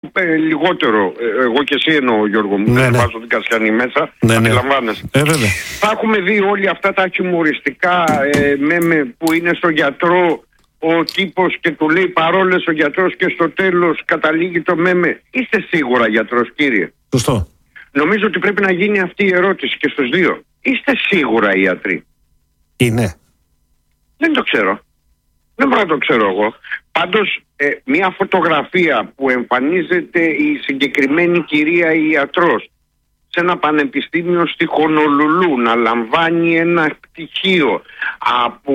λιγότερο. Εγώ και εσύ εννοώ, Γιώργο μου. Δεν βάζω την Κασιανή μέσα. Αντιλαμβάνεσαι. Θα έχουμε δει όλοι αυτά τα χιουμοριστικά μέμε που είναι στο γιατρό ο τύπος και του λέει παρόλες ο γιατρός και στο τέλος καταλήγει το μέμε. Είστε σίγουρα γιατρός, κύριε? Σωστό. Νομίζω ότι πρέπει να γίνει αυτή η ερώτηση και στους δύο. Είστε σίγουρα ιατροί? Είναι. Δεν το ξέρω. Δεν μπορώ να το ξέρω εγώ. Πάντως μια φωτογραφία που εμφανίζεται η συγκεκριμένη κυρία ιατρός σε ένα πανεπιστήμιο στη Χονολουλού να λαμβάνει ένα πτυχίο από,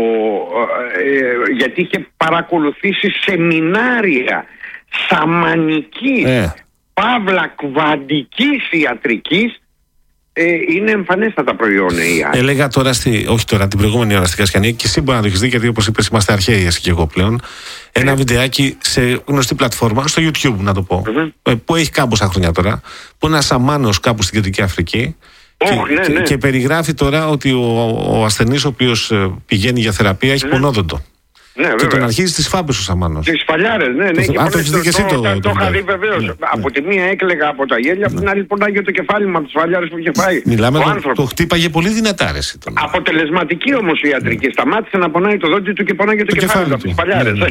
γιατί είχε παρακολουθήσει σεμινάρια σαμανικής παύλα κβαντικής ιατρικής, είναι εμφανέστατα προϊόντα η άλλη. Έλεγα τώρα, όχι τώρα, την προηγούμενη ώρα στην Κασιανή, και εσύ μπορεί να το έχεις δει, γιατί όπως είπες είμαστε αρχαίοι εσύ και εγώ πλέον. Ένα βιντεάκι σε γνωστή πλατφόρμα, στο YouTube να το πω, που έχει κάμποσα χρόνια τώρα, που είναι ένας σαμάνος κάπου στην Κεντρική Αφρική. Και περιγράφει τώρα ότι ο ασθενής ο οποίος πηγαίνει για θεραπεία έχει πονόδοντο. Ναι, και τον αρχίζει τις φάμπες ο σαμάνος. Τις φαλιάρες, ναι. Το έχεις δει και εσύ το είχα δει βεβαίως. Από τη μία έκλαιγα από τα γέλια, από την άλλη πονάγει το κεφάλι μου από τις φαλιάρες που είχε φάει. Μιλάμε, το χτύπαγε πολύ δυνατά, ρε. Αποτελεσματική όμως η ιατρική. Σταμάτησε να πονάει το δόντι του και πονάγει το κεφάλι του από τις φαλιάρες.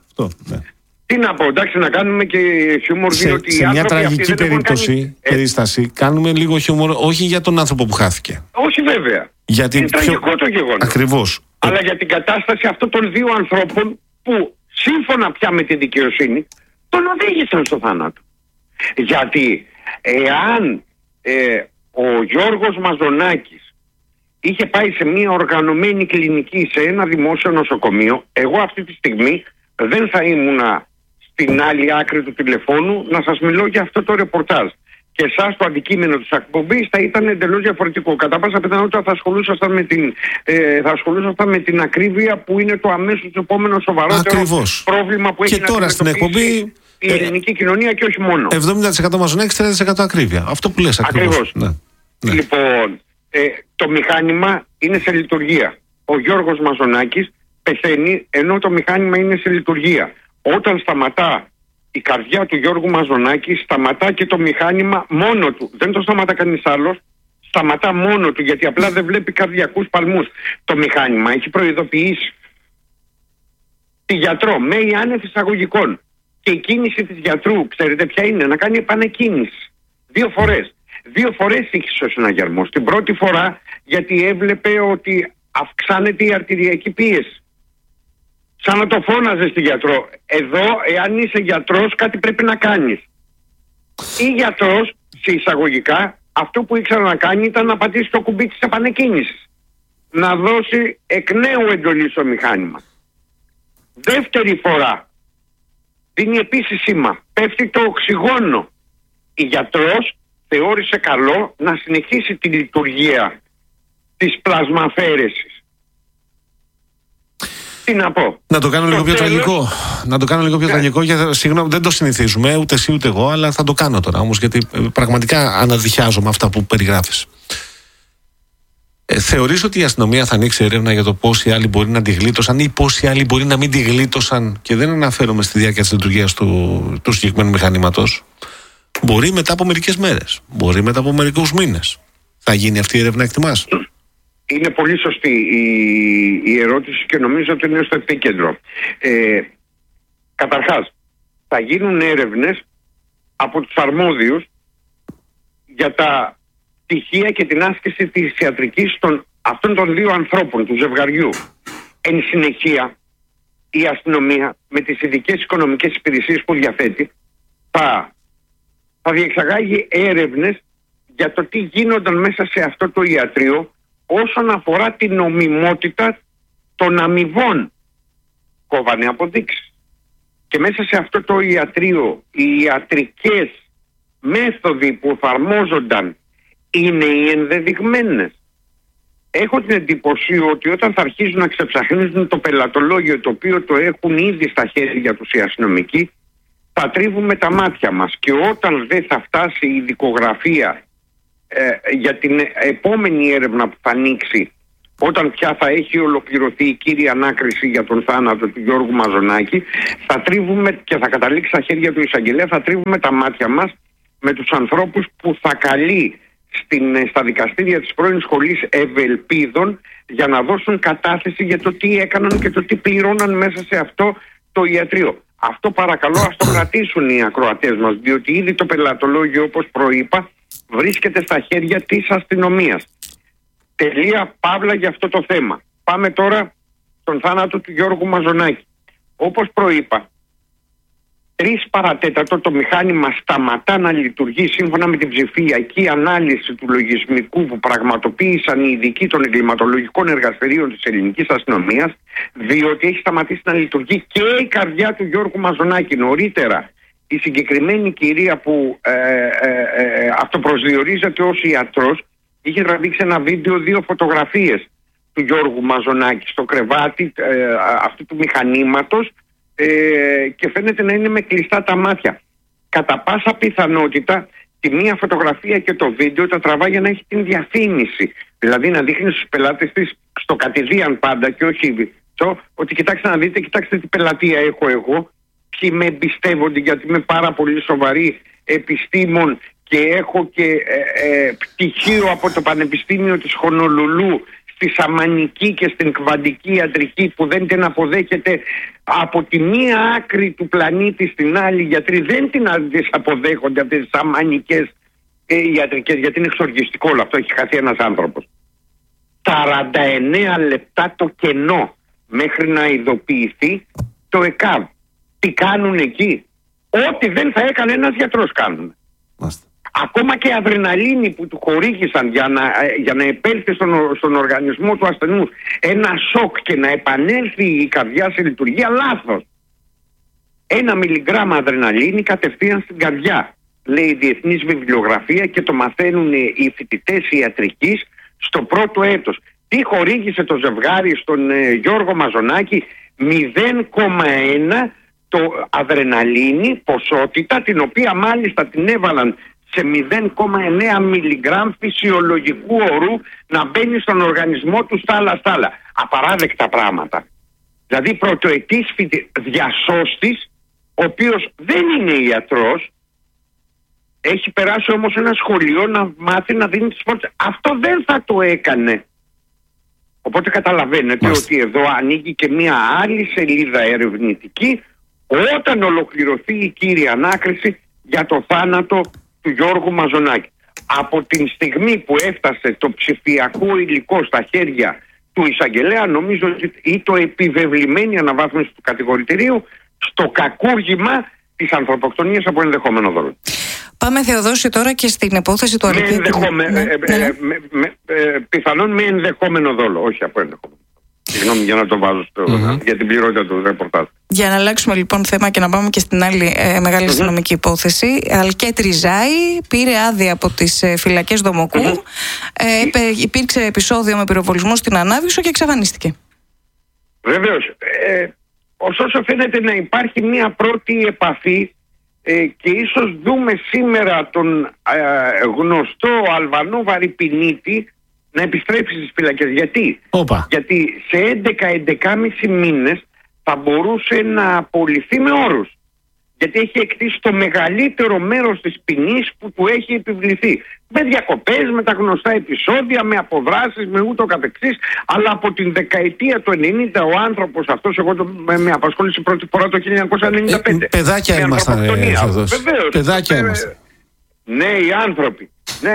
Τι να πω, εντάξει, να κάνουμε και χιούμορ, διότι σε μια τραγική περίσταση κάνουμε λίγο χιούμορ, όχι για τον άνθρωπο που χάθηκε. Όχι βέβαια. Γιατί είναι τραγικό το γεγονός. Ακριβώς. Αλλά για την κατάσταση αυτών των δύο ανθρώπων που σύμφωνα πια με τη δικαιοσύνη τον οδήγησαν στο θάνατο. Γιατί εάν ο Γιώργος Μαζονάκης είχε πάει σε μια οργανωμένη κλινική, σε ένα δημόσιο νοσοκομείο, εγώ αυτή τη στιγμή δεν θα ήμουνα στην άλλη άκρη του τηλεφώνου να σας μιλώ για αυτό το ρεπορτάζ. Και εσάς το αντικείμενο της εκπομπής θα ήταν εντελώς διαφορετικό. Κατά πάσα πιθανότητα θα ασχολούσασταν με την ακρίβεια που είναι το αμέσως επόμενο σοβαρότερο πρόβλημα που έχει και τώρα στην εκπομπή η ελληνική κοινωνία και όχι μόνο. 70% Μαζονάκης, 30% ακρίβεια. Αυτό που λες ακριβώς. Ναι. Λοιπόν, το μηχάνημα είναι σε λειτουργία. Ο Γιώργος Μαζονάκης πεθαίνει ενώ το μηχάνημα είναι σε λειτουργία. Όταν σταματά η καρδιά του Γιώργου Μαζονάκη, σταματά και το μηχάνημα μόνο του. Δεν το σταματά κανείς άλλος, σταματά μόνο του, γιατί απλά δεν βλέπει καρδιακούς παλμούς. Το μηχάνημα έχει προειδοποιήσει τη γιατρό με ή άνευ εισαγωγικών. Και η κίνηση της γιατρού, ξέρετε ποια είναι? Να κάνει επανεκκίνηση. 2 φορές. 2 φορές είχε ο συναγερμός. Την πρώτη φορά γιατί έβλεπε ότι αυξάνεται η αρτηριακή πίεση. Σαν να το φώναζε στη γιατρό. Εδώ, εάν είσαι γιατρός, κάτι πρέπει να κάνεις. Ή γιατρός, σε εισαγωγικά, αυτό που ήξερα να κάνει ήταν να πατήσει το κουμπί της επανεκκίνησης. Να δώσει εκ νέου εντολή στο μηχάνημα. Δεύτερη φορά, δίνει επίσης σήμα. Πέφτει το οξυγόνο. Η γιατρός θεώρησε καλό να συνεχίσει τη λειτουργία της πλασμαφέρεσης. Τι να πω. Να το κάνω λίγο πιο τραγικό. Να το κάνω λίγο πιο τραγικό, γιατί συγγνώμη, δεν το συνηθίζουμε, ούτε εσύ ούτε εγώ, αλλά θα το κάνω τώρα όμως, γιατί πραγματικά αναδειχιάζομαι αυτά που περιγράφεις. Θεωρείς ότι η αστυνομία θα ανοίξει έρευνα για το πόσοι άλλοι μπορεί να τη γλίτωσαν ή πόσοι άλλοι μπορεί να μην τη γλίτωσαν, και δεν αναφέρομαι στη διάρκεια της λειτουργίας του συγκεκριμένου μηχανήματος? Μπορεί μετά από μερικές μέρες, μπορεί μετά από μερικούς μήνες. Θα γίνει αυτή η έρευνα, εκτιμάς? Είναι πολύ σωστή η ερώτηση και νομίζω ότι είναι στο επίκεντρο. Καταρχάς, θα γίνουν έρευνες από τους αρμόδιους για τα στοιχεία και την άσκηση της ιατρικής αυτών των δύο ανθρώπων, του ζευγαριού. Εν συνεχεία, η αστυνομία με τις ειδικές οικονομικές υπηρεσίες που διαθέτει θα διεξαγάγει έρευνες για το τι γίνονταν μέσα σε αυτό το ιατρείο όσον αφορά την νομιμότητα των αμοιβών. Κόβανε αποδείξεις. Και μέσα σε αυτό το ιατρείο οι ιατρικές μέθοδοι που εφαρμόζονταν είναι οι ενδεδειγμένες. Έχω την εντύπωση ότι όταν θα αρχίζουν να ξεψαχνίζουν το πελατολόγιο, το οποίο το έχουν ήδη στα χέρια τους οι αστυνομικοί, θα τρίβουμε τα μάτια μας. Και όταν δεν θα φτάσει η δικογραφία για την επόμενη έρευνα που θα ανοίξει όταν πια θα έχει ολοκληρωθεί η κύρια ανάκριση για τον θάνατο του Γιώργου Μαζονάκη, θα τρίβουμε και θα καταλήξει στα χέρια του εισαγγελέα, θα τρίβουμε τα μάτια μας με τους ανθρώπους που θα καλεί στα δικαστήρια της πρώην σχολής Ευελπίδων για να δώσουν κατάθεση για το τι έκαναν και το τι πληρώναν μέσα σε αυτό το ιατρείο. Αυτό παρακαλώ ας το κρατήσουν οι ακροατές μας, διότι ήδη το πελατολόγιο, όπως προείπα, βρίσκεται στα χέρια της αστυνομίας. Τελεία παύλα για αυτό το θέμα. Πάμε τώρα στον θάνατο του Γιώργου Μαζονάκη. Όπως προείπα, 3 παρατέταρτο το μηχάνημα σταματά να λειτουργεί σύμφωνα με την ψηφιακή ανάλυση του λογισμικού που πραγματοποίησαν οι ειδικοί των εγκληματολογικών εργαστηρίων της ελληνικής αστυνομίας, διότι έχει σταματήσει να λειτουργεί και η καρδιά του Γιώργου Μαζονάκη. Νωρίτερα η συγκεκριμένη κυρία που αυτοπροσδιορίζεται ως ιατρός είχε τραβήξει ένα βίντεο, 2 φωτογραφίες του Γιώργου Μαζονάκη στο κρεβάτι αυτού του μηχανήματος, και φαίνεται να είναι με κλειστά τα μάτια. Κατά πάσα πιθανότητα τη μία φωτογραφία και το βίντεο τα τραβά για να έχει την διαφήμιση. Δηλαδή να δείχνει στους πελάτες της στο κατηδίαν πάντα και όχι ότι κοιτάξτε να δείτε, κοιτάξτε τι πελατεία έχω εγώ, ποιοι με εμπιστεύονται γιατί είμαι πάρα πολύ σοβαρή επιστήμον και έχω και πτυχίο από το Πανεπιστήμιο της Χονολουλού στη σαμανική και στην κβαντική ιατρική που δεν την αποδέχεται από τη μία άκρη του πλανήτη στην άλλη. Οι γιατροί δεν τις αποδέχονται αυτές τις σαμανικές ιατρικές, γιατί είναι εξοργιστικό όλο αυτό, έχει χαθεί ένας άνθρωπος. 49 λεπτά το κενό μέχρι να ειδοποιηθεί το ΕΚΑΒ. Τι κάνουν εκεί? Ό,τι δεν θα έκανε ένας γιατρός κάνουν. Ακόμα και αδρεναλίνη που του χορήγησαν για να επέλθει στον οργανισμό του ασθενούς ένα σοκ και να επανέλθει η καρδιά σε λειτουργία, λάθος. 1 μιλιγκράμμα αδρεναλίνη κατευθείαν στην καρδιά, λέει η διεθνής βιβλιογραφία, και το μαθαίνουν οι φοιτητές ιατρικής στο πρώτο έτος. Τι χορήγησε το ζευγάρι στον Γιώργο Μαζονάκη? 0,1 το αδρεναλίνη, ποσότητα την οποία μάλιστα την έβαλαν σε 0,9 μιλιγκράμμ φυσιολογικού ορού να μπαίνει στον οργανισμό του στάλα. Απαράδεκτα πράγματα. Δηλαδή πρωτοετής διασώστης, ο οποίος δεν είναι ιατρός, έχει περάσει όμως ένα σχολείο να μάθει να δίνει τις φόρτες. Αυτό δεν θα το έκανε. Οπότε καταλαβαίνετε ότι εδώ ανοίγει και μια άλλη σελίδα ερευνητική όταν ολοκληρωθεί η κύρια ανάκριση για το θάνατο του Γιώργου Μαζονάκη. Από την στιγμή που έφτασε το ψηφιακό υλικό στα χέρια του εισαγγελέα, νομίζω ότι ή το επιβεβλημένη αναβάθμιση του κατηγορητηρίου στο κακούργημα της ανθρωποκτονίας από ενδεχόμενο δόλο. Πάμε, Θεοδόση, τώρα και στην υπόθεση του Αλκέτρη. Πιθανόν με ενδεχόμενο δόλο, όχι από ενδεχόμενο. Συγγνώμη για να το βάζω για την πληρότητα του ρεπορτάζ. Για να αλλάξουμε λοιπόν θέμα και να πάμε και στην άλλη μεγάλη αστυνομική υπόθεση. Αλκέτρη Ζάη πήρε άδεια από τις φυλακές Δομοκού. Υπήρξε επεισόδιο με πυροβολισμό στην Ανάβησο και εξαφανίστηκε. Βεβαίως. Ωστόσο φαίνεται να υπάρχει μια πρώτη επαφή και ίσως δούμε σήμερα τον γνωστό Αλβανό βαρυπινίτη να επιστρέψει στις φυλακές. Γιατί σε 11-11,5 μήνες θα μπορούσε να απολυθεί με όρους. Γιατί έχει εκτίσει το μεγαλύτερο μέρος της ποινής που του έχει επιβληθεί. Με διακοπές, με τα γνωστά επεισόδια, με αποδράσεις, με ούτω καθεξής. Αλλά από την δεκαετία του 90 ο άνθρωπος αυτός, εγώ με απασχόλησε πρώτη φορά το 1995. Παιδάκια ήμασταν. Βεβαίως. Παιδάκια ήμασταν. Νέοι άνθρωποι.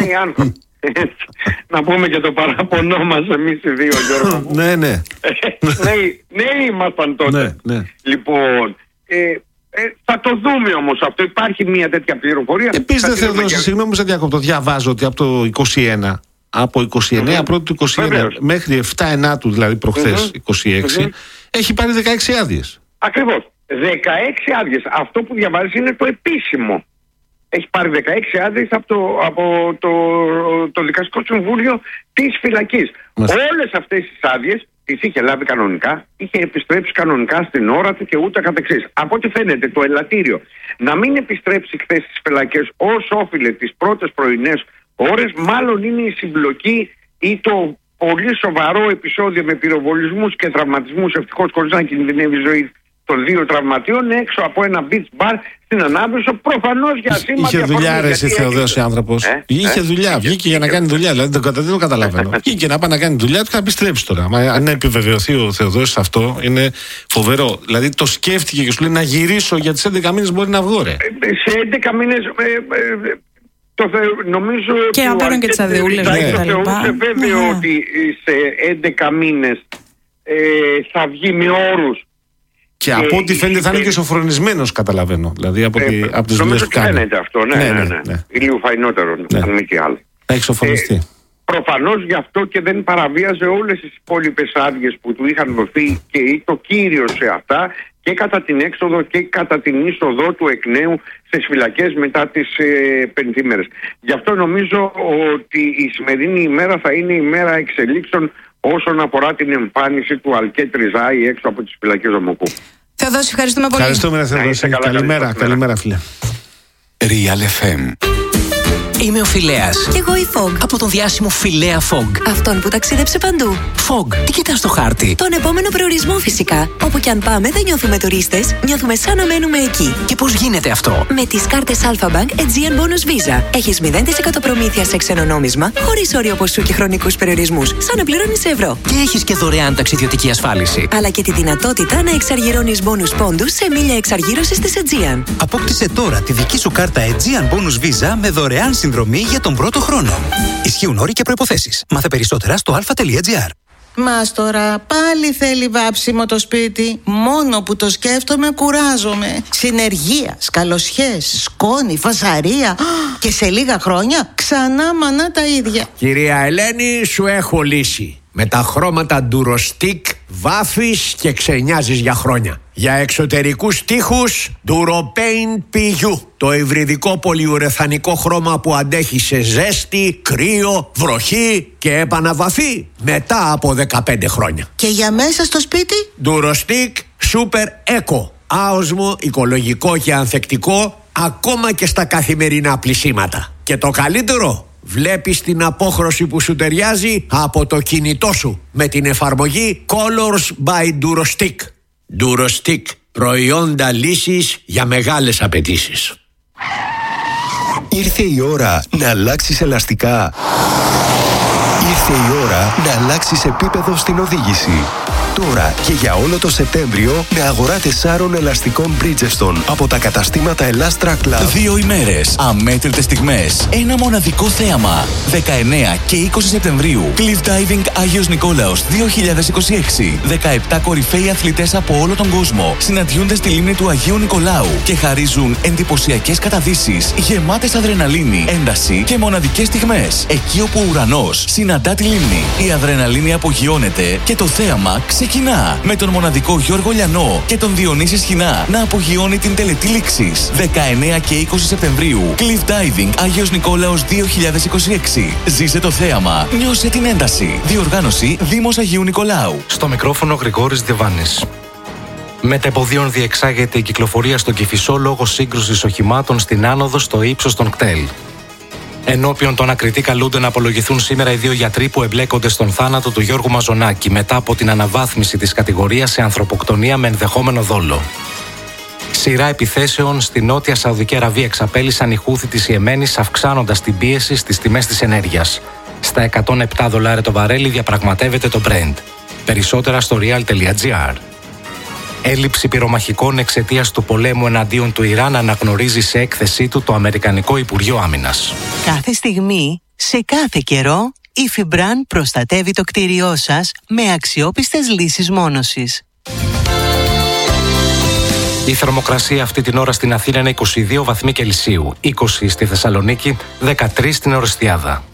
Να πούμε και το παράπονό μας εμείς οι δύο, Γιώργο. Ναι. Ναι, ήμασταν τότε. Λοιπόν, θα το δούμε όμως αυτό. Υπάρχει μια τέτοια πληροφορία. Επίσης δεν θέλω να συγγνώμη σε διακόπτω. Διαβάζω ότι από το 21, από 29 πρώτου του 29 μέχρι 7 Ενάτου, δηλαδή προχθές 26, έχει πάρει 16 άδειες. Ακριβώς. 16 άδειες. Αυτό που διαβάζεις είναι το επίσημο. Έχει πάρει 16 άδειες από το Δικαστικό Συμβούλιο της φυλακής. Όλες αυτές τις άδειες τις είχε λάβει κανονικά, είχε επιστρέψει κανονικά στην ώρα του και ούτε καθεξής. Από ό,τι φαίνεται το ελαττήριο να μην επιστρέψει χθες στις φυλακές ως όφιλε τις πρώτες πρωινές ώρες, μάλλον είναι η συμπλοκή ή το πολύ σοβαρό επεισόδιο με πυροβολισμούς και τραυματισμούς, ευτυχώς χωρίς να κινδυνεύει η ζωή των 2 τραυματιών, έξω από ένα beach bar στην Ανάβρωσο, προφανώς για σήματα. Είχε δουλειά, ρε εσύ Θεοδέος, άνθρωπος. Είχε δουλειά, βγήκε για να κάνει δουλειά. Δηλαδή δεν το καταλαβαίνω. Βγήκε να πάει να κάνει δουλειά του και να επιστρέψει τώρα. Μα αν επιβεβαιωθεί ο Θεοδέος αυτό, είναι φοβερό. Δηλαδή το σκέφτηκε και σου λέει να γυρίσω για τις 11 μήνες μπορεί να βγω, ρε. Σε 11 μήνες. Νομίζω και να πάρουν και τις αδειούλες. Το θεωρούσε βέβαιο ότι σε 11 μήνες θα βγει με όρους. Και από ό,τι φαίνεται θα είναι και σοφρονισμένος, καταλαβαίνω. Δηλαδή από τις δουλειές που κάνει. Φαίνεται αυτό, ναι. Λίγο φαϊνότερο, αν μη τι άλλο. Θα έχει σοφρονιστεί. Προφανώς γι' αυτό και δεν παραβίαζε όλες τις υπόλοιπες άδειες που του είχαν δοθεί και το κύριο σε αυτά και κατά την έξοδο και κατά την είσοδό του εκ νέου στις φυλακές μετά τις πενθήμερες. Γι' αυτό νομίζω ότι η σημερινή ημέρα θα είναι η μέρα εξελίξεων όσον αφορά την εμφάνιση του Αλκέτ Ριζάη έξω από τις φυλακές Δομοκού. Θεοδόση, ευχαριστούμε πολύ. Ευχαριστούμε, Θεοδόση. Καλημέρα, φίλε. Real FM. Είμαι ο Φιλέας. Κι εγώ η Fog. Από τον διάσημο Φιλέα Fog. Αυτόν που ταξίδεψε παντού. Fog, τι κοιτάς στο χάρτη? Τον επόμενο προορισμό φυσικά. Όπου κι αν πάμε δεν νιώθουμε τουρίστες, νιώθουμε σαν να μένουμε εκεί. Και πώς γίνεται αυτό? Με τις κάρτες Alpha Bank Aegean Bonus Visa. Έχεις 0% προμήθεια σε ξένο νόμισμα, χωρίς όριο ποσού και χρονικούς περιορισμούς, σαν να πληρώνεις ευρώ. Και έχεις και δωρεάν ταξιδιωτική ασφάλιση. Αλλά και τη δυνατότητα να εξαργυρώνεις bonus πόντους σε μίλια εξαργύρωσης της Aegean. Απόκτησε τώρα τη δική σου κάρτα Aegean Bonus Visa με δωρεάν συνδρομή για τον πρώτο χρόνο. Ισχύουν όροι και προϋποθέσεις. Μάθε περισσότερα στο alpha.gr. Μας τώρα πάλι θέλει βάψιμο το σπίτι. Μόνο που το σκέφτομαι κουράζομαι. Συνεργεία, σκαλοσιές, σκόνη, φασαρία. Και σε λίγα χρόνια ξανά μανά τα ίδια. Κυρία Ελένη, σου έχω λύση. Με τα χρώματα Durostic βάφεις και ξενιάζεις για χρόνια. Για εξωτερικούς τοίχους Duropaint PU. Το υβριδικό πολυουρεθανικό χρώμα που αντέχει σε ζέστη, κρύο, βροχή και επαναβαφή μετά από 15 χρόνια. Και για μέσα στο σπίτι Durostic Super Eco. Άοσμο, οικολογικό και ανθεκτικό ακόμα και στα καθημερινά πλυσίματα. Και το καλύτερο, βλέπεις την απόχρωση που σου ταιριάζει από το κινητό σου με την εφαρμογή Colors by Durostic. Durostic, προϊόντα λύσης για μεγάλες απαιτήσεις. Ήρθε η ώρα να αλλάξεις ελαστικά. Ήρθε η ώρα να αλλάξεις επίπεδο στην οδήγηση. Τώρα και για όλο το Σεπτέμβριο με αγορά 4 ελαστικών Bridgestone από τα καταστήματα Elastra Club. 2 ημέρες, αμέτρητες στιγμές, ένα μοναδικό θέαμα. 19 και 20 Σεπτεμβρίου, Cliff Diving Άγιος Νικόλαος 2026. 17 κορυφαίοι αθλητές από όλο τον κόσμο συναντιούνται στη λίμνη του Αγίου Νικολάου και χαρίζουν εντυπωσιακές καταδύσεις γεμάτες αδρεναλίνη, ένταση και μοναδικές στιγμές. Εκεί όπου ο ουρανός συναντά τη λίμνη, η αδρεναλίνη απογειώνεται και το θέαμα ξεκινά με τον μοναδικό Γιώργο Λιανό και τον Διονύση Σχοινά να απογειώνει την τελετή λήξης. 19 και 20 Σεπτεμβρίου, Cliff Diving Άγιος Νικόλαος 2026. Ζήσε το θέαμα, νιώσε την ένταση. Διοργάνωση Δήμος Αγίου Νικολάου. Στο μικρόφωνο Γρηγόρης Διβάνης. Μετεποδίων διεξάγεται η κυκλοφορία στο Κηφισό λόγω σύγκρουσης οχημάτων στην άνοδο στο ύψος των κτέλ. Ενώπιον των ακριτή καλούνται να απολογηθούν σήμερα οι 2 γιατροί που εμπλέκονται στον θάνατο του Γιώργου Μαζονάκη μετά από την αναβάθμιση της κατηγορίας σε ανθρωποκτονία με ενδεχόμενο δόλο. Σειρά επιθέσεων στη Νότια Σαουδική Αραβία εξαπέλυσαν οι Χούθι της Ιεμένης, αυξάνοντας την πίεση στις τιμές της ενέργειας. Στα $107 το βαρέλι διαπραγματεύεται το Brent. Περισσότερα στο real.gr. Έλλειψη πυρομαχικών εξαιτίας του πολέμου εναντίον του Ιράν αναγνωρίζει σε έκθεσή του το Αμερικανικό Υπουργείο Άμυνας. Κάθε στιγμή, σε κάθε καιρό, η Fibran προστατεύει το κτίριό σας με αξιόπιστες λύσεις μόνωσης. Η θερμοκρασία αυτή την ώρα στην Αθήνα είναι 22 βαθμοί Κελσίου, 20 στη Θεσσαλονίκη, 13 στην Ορεστιάδα.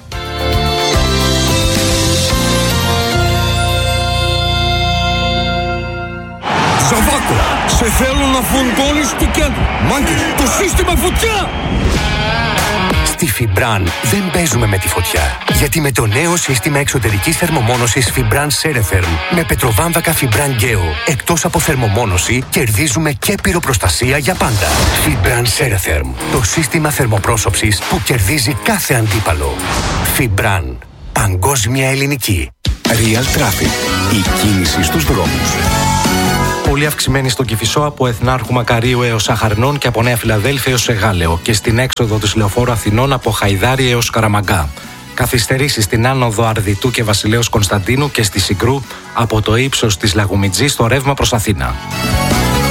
Ζαβάκο, σε θέλω να φουντώνεις του κέντρου. Μάγκες, το σύστημα φωτιά! Στη Fibran δεν παίζουμε με τη φωτιά. Γιατί με το νέο σύστημα εξωτερικής θερμομόνωσης Fibran Ceretherm με πετροβάμβακα Fibran Geo, εκτός από θερμομόνωση, κερδίζουμε και πυροπροστασία για πάντα. Fibran Ceretherm, το σύστημα θερμοπρόσωψης που κερδίζει κάθε αντίπαλο. Fibran, παγκόσμια ελληνική. Real Traffic. Η κίνηση στους δρόμους. Πολύ αυξημένη στον Κηφισό από Εθνάρχου Μακαρίου έως Σαχαρνών και από Νέα Φιλαδέλφια έως Εγάλεο και στην έξοδο της Λεωφόρου Αθηνών από Χαϊδάρι έως Καραμαγκά. Καθυστερήσεις στην άνοδο Αρδιτού και Βασιλέως Κωνσταντίνου και στη Συγκρού από το ύψος της Λαγουμιτζής στο ρεύμα προς Αθήνα.